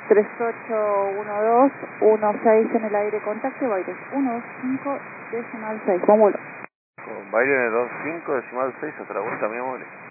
381216 en el aire, contacte Baires 125 decimal 6, Mómulo. Con Baires 25 decimal 6 hasta la vuelta, mi amor.